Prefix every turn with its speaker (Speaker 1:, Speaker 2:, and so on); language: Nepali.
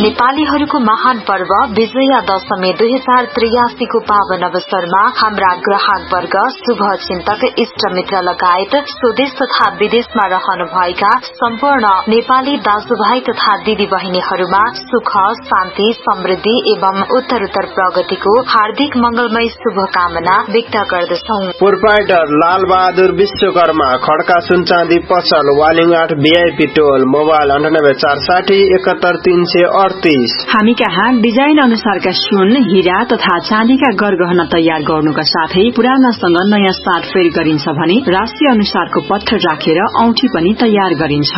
Speaker 1: नेपालीहरूको महान पर्व विजया दशमी 2083 को पावन अवसरमा हाम्रा ग्राहक वर्ग, शुभ चिन्तक, इष्ट मित्र लगायत स्वदेश तथा विदेशमा रहनुभएका सम्पूर्ण नेपाली दाजुभाइ तथा दिदी बहिनीहरूमा सुख, शान्ति, समृद्धि एवं उत्तरोत्तर प्रगतिको हार्दिक मंगलमय शुभकामना व्यक्त गर्दछौं।
Speaker 2: प्रोप्राइटर लाल बहादुर विश्वकर्मा, खड्का सुनचाँदी पसल, वालिङाट VIP टोल, मोबाइल 9846 71338।
Speaker 3: हामी कहाँ डिजाइन अनुसारका सुन, हीरा तथा चाँदीका गरगहना तयार गर्नुका साथै पुरानासँग नयाँ साट फेरि गरिन्छ भने राशि अनुसारको पत्थर राखेर औंठी पनि तयार गरिन्छ।